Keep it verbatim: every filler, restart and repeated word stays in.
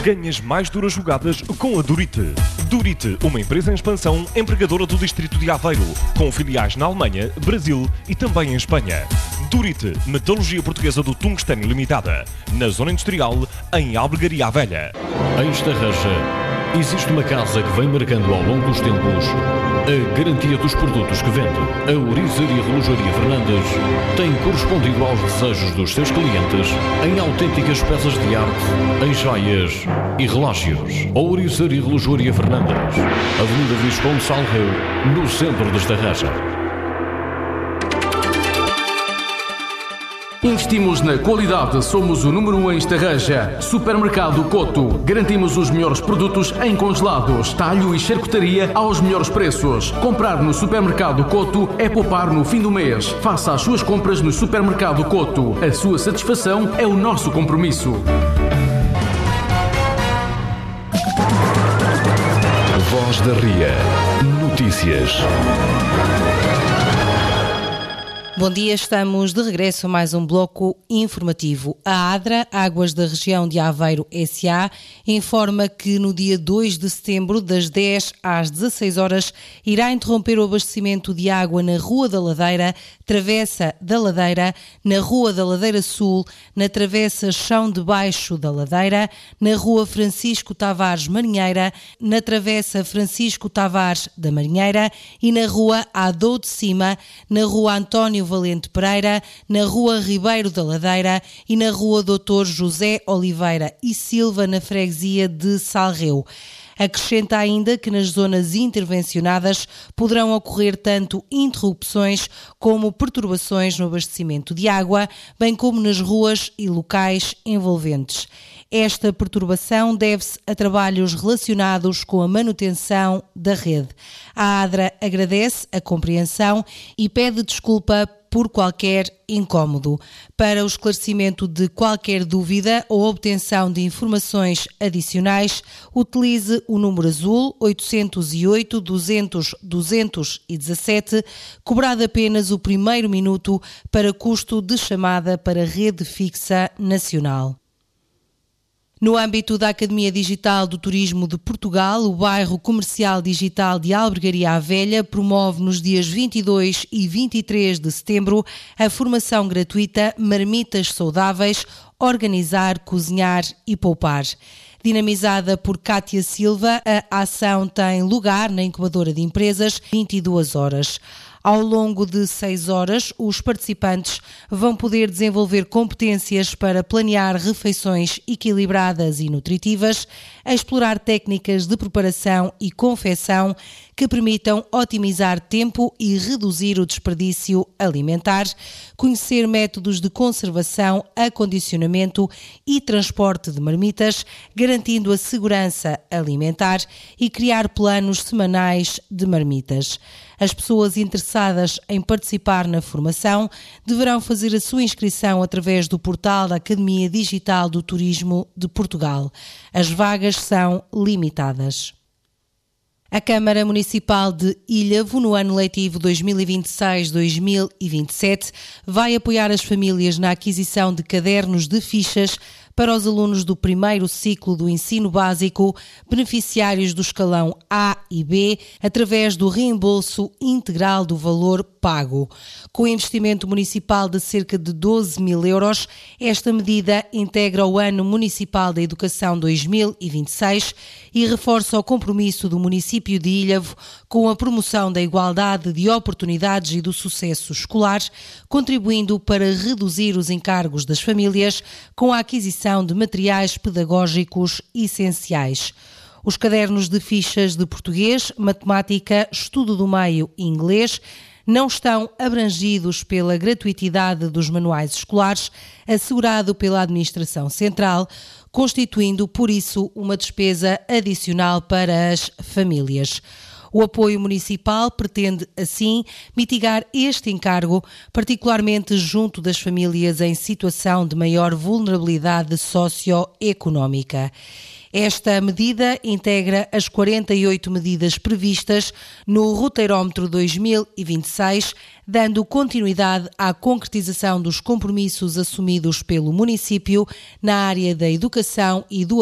Ganhas mais duras jogadas com a Durite. Durite, uma empresa em expansão, empregadora do distrito de Aveiro, com filiais na Alemanha, Brasil e também em Espanha. Durite, metalurgia portuguesa do tungstênio limitada, na zona industrial, em Albergaria Velha. Em Estarreja, existe uma casa que vem marcando ao longo dos tempos a garantia dos produtos que vende. A Ouriçaria Relojaria Fernandes tem correspondido aos desejos dos seus clientes em autênticas peças de arte, em joias e relógios. A Ouriçaria Relojaria Fernandes, Avenida Visconde Salreu, no centro de Estarreja. Investimos na qualidade, somos o número um em Estarreja. Supermercado Coto. Garantimos os melhores produtos em congelados, talho e charcutaria aos melhores preços. Comprar no Supermercado Coto é poupar no fim do mês. Faça as suas compras no Supermercado Coto. A sua satisfação é o nosso compromisso. Voz da Ria. Notícias. Bom dia, estamos de regresso a mais um bloco informativo. A ADRA, Águas da Região de Aveiro S A, informa que no dia dois de setembro, das dez às dezasseis horas, irá interromper o abastecimento de água na Rua da Ladeira, Travessa da Ladeira, na Rua da Ladeira Sul, na Travessa Chão de Baixo da Ladeira, na Rua Francisco Tavares Marinheira, na Travessa Francisco Tavares da Marinheira e na Rua Adou de Cima, na Rua António Valente Pereira, na Rua Ribeiro da Ladeira e na Rua doutor José Oliveira e Silva, na freguesia de Salreu. Acrescenta ainda que nas zonas intervencionadas poderão ocorrer tanto interrupções como perturbações no abastecimento de água, bem como nas ruas e locais envolventes. Esta perturbação deve-se a trabalhos relacionados com a manutenção da rede. A ADRA agradece a compreensão e pede desculpa por qualquer incómodo. Para o esclarecimento de qualquer dúvida ou obtenção de informações adicionais, utilize o número azul oito zero oito, duzentos, duzentos e dezassete, cobrado apenas o primeiro minuto para custo de chamada para rede fixa nacional. No âmbito da Academia Digital do Turismo de Portugal, o bairro comercial digital de Albergaria Velha promove nos dias vinte e dois e vinte e três de setembro a formação gratuita Marmitas Saudáveis, Organizar, Cozinhar e Poupar. Dinamizada por Cátia Silva, a ação tem lugar na incubadora de empresas vinte e duas horas. Ao longo de seis horas, os participantes vão poder desenvolver competências para planear refeições equilibradas e nutritivas, explorar técnicas de preparação e confecção que permitam otimizar tempo e reduzir o desperdício alimentar, conhecer métodos de conservação, acondicionamento e transporte de marmitas, garantindo a segurança alimentar e criar planos semanais de marmitas. As pessoas interessadas em participar na formação deverão fazer a sua inscrição através do portal da Academia Digital do Turismo de Portugal. As vagas são limitadas. A Câmara Municipal de Ilhavo, no ano letivo dois mil e vinte e seis a dois mil e vinte e sete, vai apoiar as famílias na aquisição de cadernos de fichas para os alunos do primeiro ciclo do ensino básico, beneficiários do escalão A e B, através do reembolso integral do valor pago. Com investimento municipal de cerca de doze mil euros, esta medida integra o Ano Municipal da Educação dois mil e vinte e seis e reforça o compromisso do município de Ilhavo com a promoção da igualdade de oportunidades e do sucesso escolar, contribuindo para reduzir os encargos das famílias com a aquisição de materiais pedagógicos essenciais. Os cadernos de fichas de português, matemática, estudo do meio e inglês não estão abrangidos pela gratuitidade dos manuais escolares, assegurado pela Administração Central, constituindo, por isso, uma despesa adicional para as famílias. O apoio municipal pretende, assim, mitigar este encargo, particularmente junto das famílias em situação de maior vulnerabilidade socioeconómica. Esta medida integra as quarenta e oito medidas previstas no Roteirómetro dois mil e vinte e seis, dando continuidade à concretização dos compromissos assumidos pelo município na área da educação e do